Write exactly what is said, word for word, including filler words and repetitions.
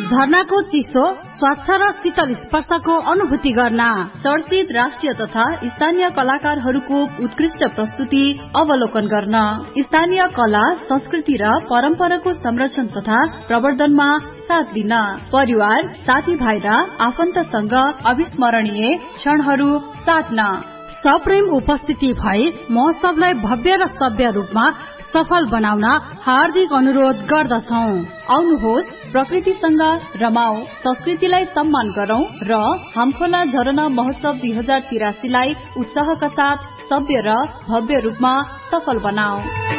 झरनाको चिसो स्वच्छ र शीतल स्पर्शको अनुभूति गर्न, चर्चित राष्ट्रिय तथा स्थानीय कलाकारहरूको उत्कृष्ट प्रस्तुति अवलोकन गर्न, स्थानीय कला संस्कृति र परम्पराको संरक्षण तथा प्रवर्धनमा साथ दिन, परिवार साथीभाइ र आफन्तसँग अविस्मरणीय क्षणहरू साट्न, सप्रेम उपस्थिति भई महोत्सवलाई भव्य र सभ्य रूपमा सफल बनाउन हार्दिक अनुरोध गर्दछौ। आउनुहोस्, प्रकृतिसँग रमाऊ, संस्कृतिलाई सम्मान गरौं र हामखोला झरना महोत्सव दुई हजार तिरासीलाई उत्साहका साथ सभ्य र भव्य रूपमा सफल बनाऊ।